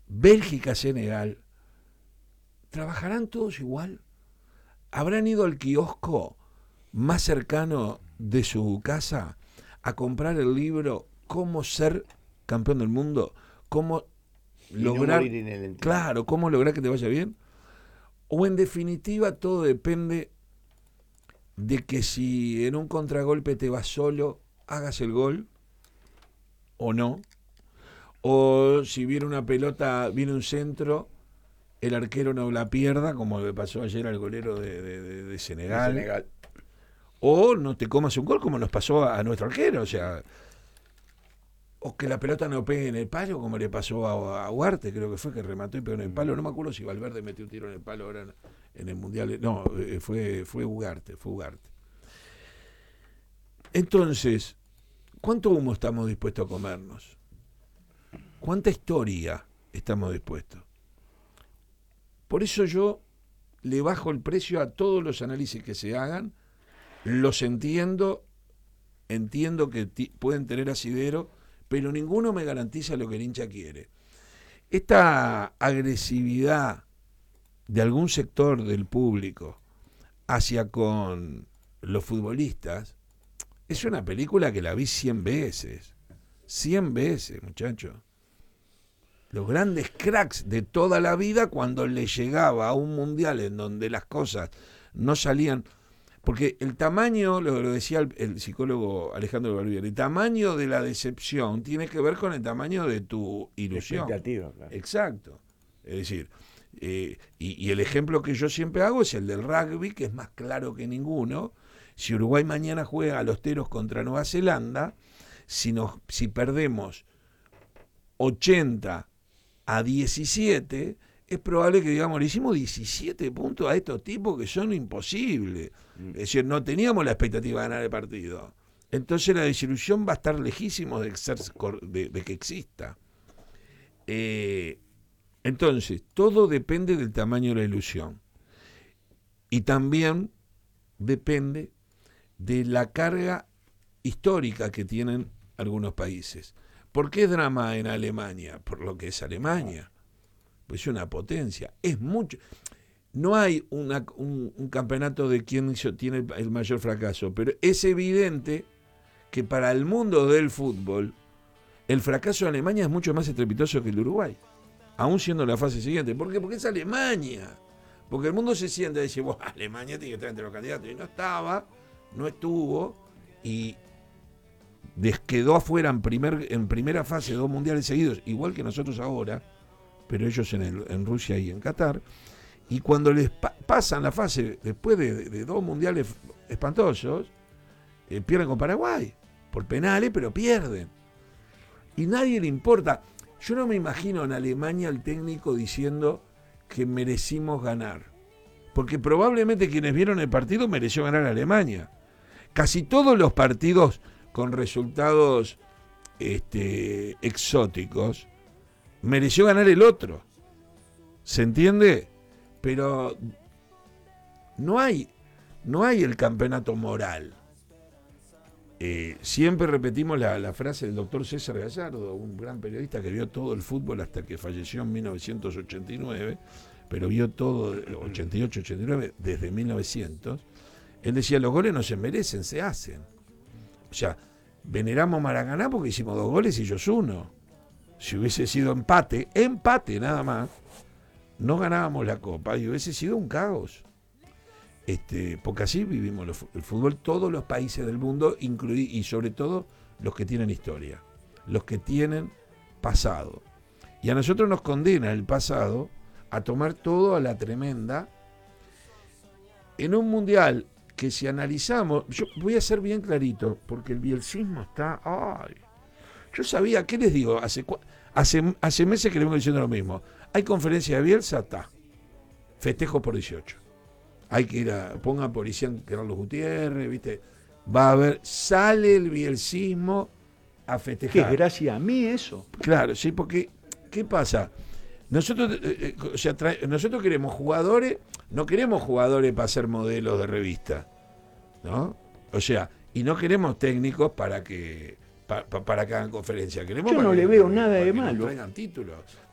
Bélgica, Senegal, ¿trabajarán todos igual? ¿Habrán ido al kiosco más cercano de su casa a comprar el libro Cómo ser campeón del mundo? ¿Cómo Y no lograr, morir en el intento. claro, cómo lograr que te vaya bien? O en definitiva todo depende de que si en un contragolpe te vas solo, hagas el gol o no. O si viene una pelota, viene un centro, el arquero no la pierda, como le pasó ayer al golero de De Senegal. Senegal. O no te comas un gol, como nos pasó a nuestro arquero. O sea, o que la pelota no pegue en el palo, como le pasó a Huarte, creo que fue que remató y pegó en el palo. No me acuerdo si Valverde metió un tiro en el palo ahora en el Mundial. No, fue Ugarte, fue Ugarte. Entonces, ¿cuánto humo estamos dispuestos a comernos? ¿Cuánta historia estamos dispuestos? Por eso yo le bajo el precio a todos los análisis que se hagan, los entiendo, entiendo que pueden tener asidero, pero ninguno me garantiza lo que el hincha quiere. Esta agresividad de algún sector del público hacia con los futbolistas es una película que la vi 100 veces. 100 veces, muchachos. Los grandes cracks de toda la vida, cuando le llegaba a un mundial en donde las cosas no salían, porque el tamaño, lo decía el psicólogo Alejandro Barbieri, el tamaño de la decepción tiene que ver con el tamaño de tu ilusión. Expectativa, claro. Exacto. Es decir, y el ejemplo que yo siempre hago es el del rugby, que es más claro que ninguno. Si Uruguay mañana juega a los teros contra Nueva Zelanda, si perdemos 80-17, es probable que digamos, le hicimos 17 puntos a estos tipos que son imposibles. Es decir, no teníamos la expectativa de ganar el partido. Entonces la desilusión va a estar lejísimo de que exista. Entonces, todo depende del tamaño de la ilusión. Y también depende de la carga histórica que tienen algunos países. ¿Por qué drama en Alemania? Por lo que es Alemania. Pues es una potencia. Es mucho. No hay un campeonato de quién tiene el mayor fracaso, pero es evidente que para el mundo del fútbol el fracaso de Alemania es mucho más estrepitoso que el de Uruguay, aún siendo la fase siguiente. ¿Por qué? Porque es Alemania. Porque el mundo se siente y dice, bueno, Alemania tiene que estar entre los candidatos. Y no estaba, no estuvo, y quedó afuera en primera fase 2 mundiales seguidos, igual que nosotros ahora, pero ellos en Rusia y en Qatar. Y cuando les pasan la fase, después de 2 mundiales espantosos, pierden con Paraguay, por penales, pero pierden. Y nadie le importa. Yo no me imagino en Alemania el técnico diciendo que merecimos ganar. Porque probablemente quienes vieron el partido mereció ganar a Alemania. Casi todos los partidos con resultados exóticos, mereció ganar el otro. ¿Se entiende? Pero no hay el campeonato moral. Siempre repetimos la frase del doctor César Gallardo, un gran periodista que vio todo el fútbol hasta que falleció en 1989, pero vio todo 88-89 desde 1900. Él decía, los goles no se merecen, se hacen. O sea, veneramos Maracaná porque hicimos 2 goles y ellos 1. Si hubiese sido empate nada más, no ganábamos la copa y hubiese sido un caos. Porque así vivimos el fútbol, todos los países del mundo, y sobre todo los que tienen historia, los que tienen pasado. Y a nosotros nos condena el pasado a tomar todo a la tremenda en un mundial que, si analizamos, yo voy a ser bien clarito, porque el bielcismo está... ¡Ay! Yo sabía, ¿qué les digo? Hace meses que le vengo diciendo lo mismo. Hay conferencia de Bielsa, está. Festejo por 18. Hay que ir ponga policía en Carlos Gutiérrez, ¿viste? Va a haber, sale el bielcismo a festejar. ¿Qué es gracias a mí eso? Claro, sí, porque, ¿qué pasa? Nosotros, nosotros queremos jugadores, no queremos jugadores para ser modelos de revista, ¿no? O sea, y no queremos técnicos para que hagan conferencia. Queremos Yo no para le que, veo nada de que nos malo. traigan títulos.